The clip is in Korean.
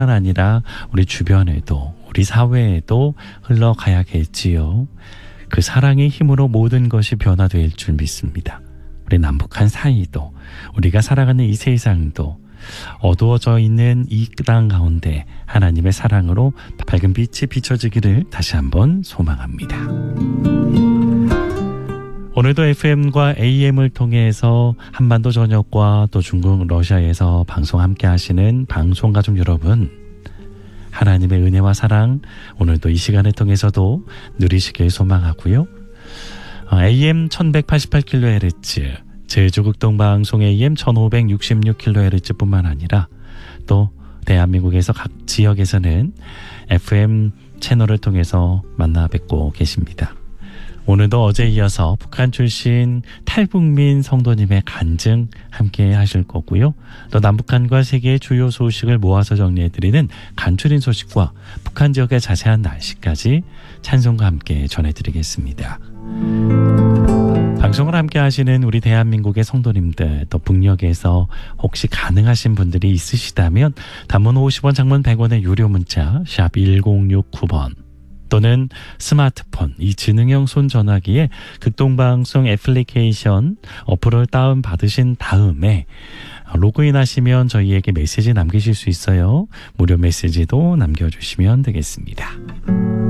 아니라 우리 주변에도 우리 사회에도 흘러가야겠지요. 그 사랑의 힘으로 모든 것이 변화될 줄 믿습니다. 우리 남북한 사이도 우리가 살아가는 이 세상도 어두워져 있는 이 땅 가운데 하나님의 사랑으로 밝은 빛이 비춰지기를 다시 한번 소망합니다. 오늘도 FM과 AM을 통해서 한반도 전역과 또 중국 러시아에서 방송 함께 하시는 방송가족 여러분, 하나님의 은혜와 사랑 오늘도 이 시간을 통해서도 누리시길 소망하고요. AM 1188kHz 제주극동방송 AM 1566kHz 뿐만 아니라 또 대한민국에서 각 지역에서는 FM 채널을 통해서 만나 뵙고 계십니다. 오늘도 어제 이어서 북한 출신 탈북민 성도님의 간증 함께 하실 거고요. 또 남북한과 세계의 주요 소식을 모아서 정리해드리는 간추린 소식과 북한 지역의 자세한 날씨까지 찬송과 함께 전해드리겠습니다. 방송을 함께 하시는 우리 대한민국의 성도님들, 또 북녘에서 혹시 가능하신 분들이 있으시다면 단문 50원, 장문 100원의 유료 문자 샵 1069번 또는 스마트폰, 이 지능형 손전화기에 극동방송 애플리케이션 어플을 다운받으신 다음에 로그인 하시면 저희에게 메시지 남기실 수 있어요. 무료 메시지도 남겨주시면 되겠습니다.